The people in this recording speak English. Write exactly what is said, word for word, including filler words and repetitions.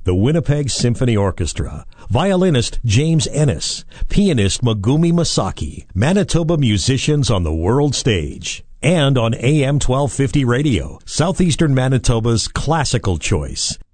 the Winnipeg Symphony Orchestra, violinist James Ennis, pianist Megumi Masaki, Manitoba musicians on the world stage. And on A M twelve fifty radio, Southeastern Manitoba's classical choice,